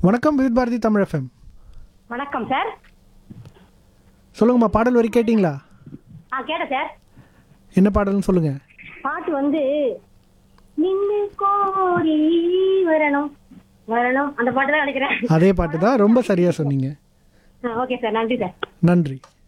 வணக்கம் with Bharathi Tamil FM. வணக்கம் sir. சொல்லுங்கம்மா, பாடல் வரி கேட்டிங்களா? கேட்டேன் சார். என்ன பாடல்னு சொல்லுங்க. பாட்டு வந்து நின்னு கோரி வரணும் வரணும் அந்த பாட்டு தான் நினைக்கிறேன். அதே பாட்டு தான், ரொம்ப சரியா சொன்னீங்க. ஓகே சார், நன்றி சார். நன்றி.